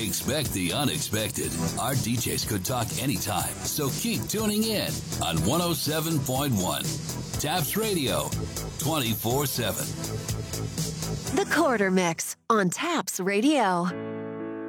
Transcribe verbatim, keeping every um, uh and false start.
Expect the unexpected. Our D Js could talk anytime, so keep tuning in on one oh seven point one. Taps Radio, twenty-four seven. The Quarter Mix on Taps Radio.